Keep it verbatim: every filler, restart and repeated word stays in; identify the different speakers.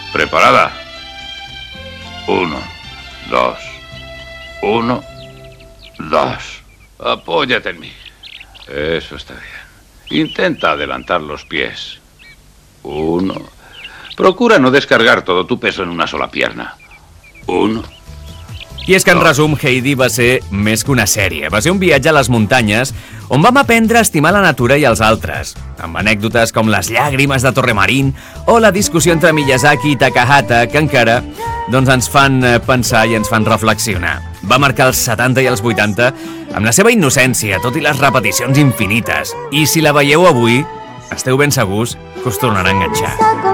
Speaker 1: ¿Preparada? Uno, dos, uno, dos. Apóyate en mí. Eso está bien. Intenta adelantar los pies. Uno. Procura no descargar todo tu peso en una sola pierna. Uno.
Speaker 2: I és que, en resum, Heidi va ser més que una sèrie. Va ser un viatge a les muntanyes on vam aprendre a estimar la natura i els altres, amb anècdotes com les llàgrimes de Torremarín o la discussió entre Miyazaki i Takahata, que encara doncs, ens fan pensar i ens fan reflexionar. Va marcar els setanta i els vuitanta amb la seva innocència, tot i les repeticions infinites. I si la veieu avui, esteu ben segurs que us tornarà a enganxar.